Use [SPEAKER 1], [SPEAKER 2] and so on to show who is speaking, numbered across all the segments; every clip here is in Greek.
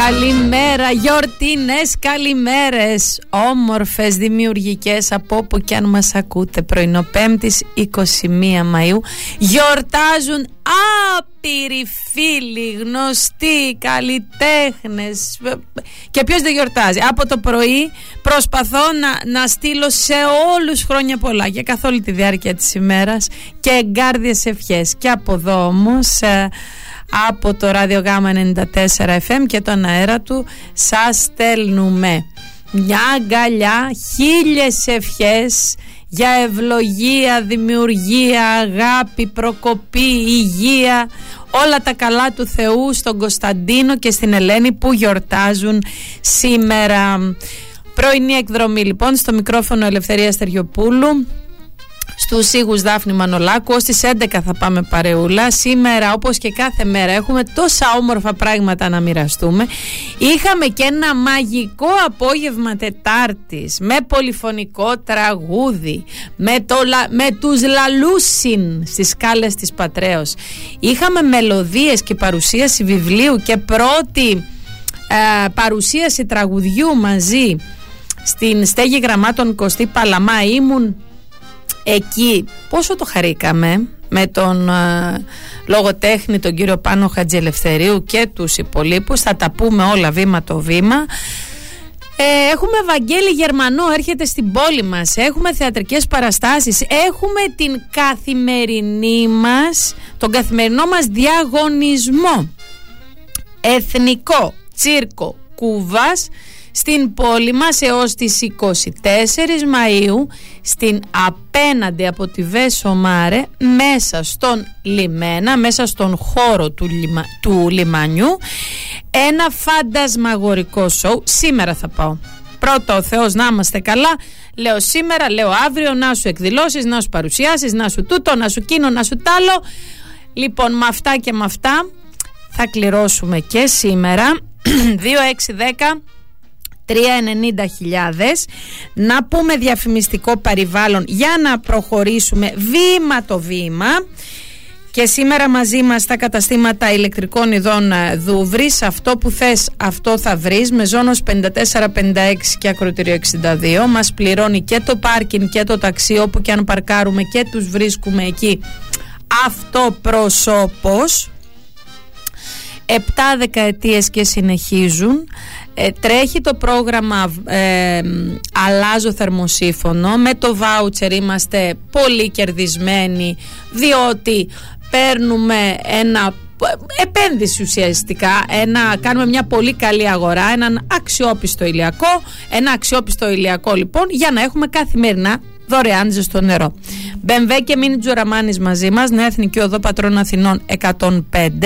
[SPEAKER 1] Καλημέρα, γιορτινές καλημέρες, όμορφες, δημιουργικές, από όπου κι αν μας ακούτε. Πρωινό Πέμπτης 21 Μαΐου. Γιορτάζουν άπειροι φίλοι, γνωστοί, καλλιτέχνες. Και ποιος δεν γιορτάζει? Από το πρωί προσπαθώ να στείλω σε όλους χρόνια πολλά και καθ' όλη τη διάρκεια της ημέρας και εγκάρδιες ευχές. Και από εδώ όμως, από το Ράδιο Γάμα 94 FM και τον αέρα του, σας στέλνουμε μια αγκαλιά, χίλιες ευχές για ευλογία, δημιουργία, αγάπη, προκοπή, υγεία, όλα τα καλά του Θεού στον Κωνσταντίνο και στην Ελένη που γιορτάζουν σήμερα. Πρωινή εκδρομή λοιπόν, στο μικρόφωνο Ελευθερία Στεριοπούλου, στους ήχους Δάφνη Μανολάκου. Ως τις 11 θα πάμε παρεούλα. Σήμερα, όπως και κάθε μέρα, έχουμε τόσα όμορφα πράγματα να μοιραστούμε. Είχαμε και ένα μαγικό απόγευμα Τετάρτης με πολυφωνικό τραγούδι, με τους Λαλούσιν στις σκάλες της Πατρέως. Είχαμε μελωδίες και παρουσίαση βιβλίου και πρώτη παρουσίαση τραγουδιού μαζί στην Στέγη Γραμμάτων Κωστή Παλαμά. Ήμουν εκεί, πόσο το χαρήκαμε με τον λογοτέχνη τον κύριο Πάνο Χατζηλευθερίου και τους υπολείπους. Θα τα πούμε όλα βήμα το βήμα. Έχουμε Βαγγέλη Γερμανό, έρχεται στην πόλη μας. Έχουμε θεατρικές παραστάσεις. Έχουμε την καθημερινή μας, τον καθημερινό μας διαγωνισμό. Εθνικό Τσίρκο Κούβας στην πόλη μας έως τις 24 Μαΐου, στην απέναντι από τη Βέσο Μάρε, μέσα στον λιμένα, μέσα στον χώρο του λιμανιού, ένα φαντασμαγορικό σοου. Σήμερα θα πάω. Πρώτα ο Θεός να είμαστε καλά. Λέω σήμερα, λέω αύριο, να σου εκδηλώσεις, να σου παρουσιάσεις, να σου τούτο, να σου κίνο, να σου τάλο. Λοιπόν, με αυτά και με αυτά θα κληρώσουμε και σήμερα 2610 390.000. Να πούμε διαφημιστικό περιβάλλον για να προχωρήσουμε βήμα το βήμα. Και σήμερα μαζί μας στα καταστήματα ηλεκτρικών ειδών Δούβρης, αυτό που θες αυτό θα βρεις, με ζώνος 5456 και ακροτήριο 62. Μας πληρώνει και το πάρκινγκ και το ταξί, όπου και αν παρκάρουμε και τους βρίσκουμε εκεί αυτοπροσώπως. 7 δεκαετίες και συνεχίζουν. Τρέχει το πρόγραμμα Αλλάζω θερμοσύφωνο. Με το βάουτσερ είμαστε πολύ κερδισμένοι, διότι παίρνουμε ένα επένδυση ουσιαστικά, κάνουμε μια πολύ καλή αγορά, έναν αξιόπιστο ηλιακό. Ένα αξιόπιστο ηλιακό λοιπόν για να έχουμε καθημερινά δωρεάν ζεστό νερό. BMW και Μίνι Τζουραμάνης μαζί μας, Νέα Εθνική Οδό Πατρών Αθηνών 105,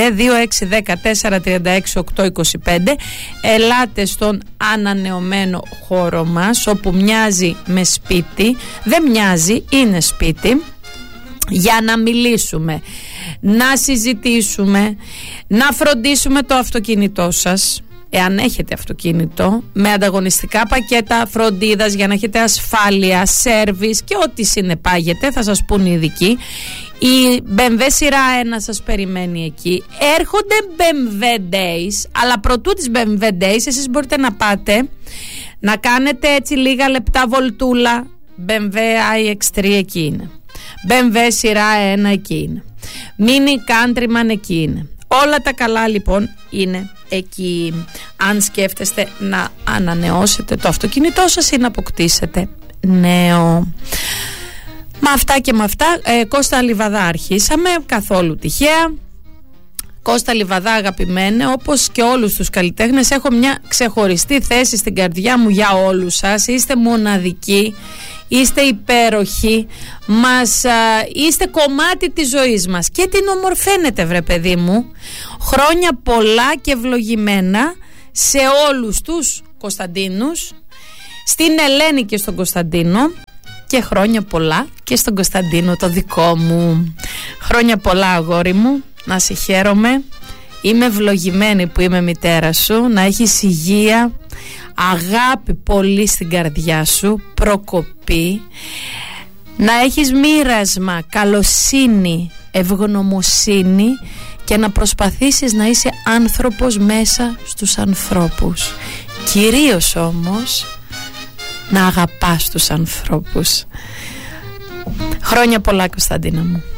[SPEAKER 1] 2610-436-825. Ελάτε στον ανανεωμένο χώρο μας, όπου μοιάζει με σπίτι, δεν μοιάζει, είναι σπίτι, για να μιλήσουμε, να συζητήσουμε, να φροντίσουμε το αυτοκίνητό σας, εάν έχετε αυτοκίνητο, με ανταγωνιστικά πακέτα φροντίδας για να έχετε ασφάλεια, σέρβις και ό,τι συνεπάγεται, θα σας πούν οι ειδικοί. Η BMW σειρά 1 σας περιμένει εκεί. Έρχονται BMW Days, αλλά προτού τις BMW Days εσείς μπορείτε να πάτε να κάνετε έτσι λίγα λεπτά βολτούλα. BMW iX3 εκεί είναι, BMW σειρά 1 εκεί είναι, Mini Countryman εκεί είναι. Όλα τα καλά λοιπόν είναι εκεί, αν σκέφτεστε να ανανεώσετε το αυτοκίνητό σας ή να αποκτήσετε νέο. Με αυτά και με αυτά, Κώστα Λιβαδά αρχίσαμε, καθόλου τυχαία. Κώστα Λιβαδά, αγαπημένε, όπως και όλους τους καλλιτέχνες, έχω μια ξεχωριστή θέση στην καρδιά μου για όλους σας. Είστε μοναδικοί, είστε υπέροχοι, είστε κομμάτι της ζωής μας και την ομορφαίνετε, βρε παιδί μου. Χρόνια πολλά και ευλογημένα σε όλους τους Κωνσταντίνους, στην Ελένη και στον Κωνσταντίνο, και χρόνια πολλά και στον Κωνσταντίνο το δικό μου. Χρόνια πολλά, αγόρι μου, να σε χαίρομαι. Είμαι ευλογημένη που είμαι μητέρα σου, να έχεις υγεία, αγάπη πολύ στην καρδιά σου, προκοπή, να έχεις μοίρασμα, καλοσύνη, ευγνωμοσύνη και να προσπαθήσεις να είσαι άνθρωπος μέσα στους ανθρώπους. Κυρίως όμως να αγαπάς τους ανθρώπους. Χρόνια πολλά, Κωνσταντίνα μου.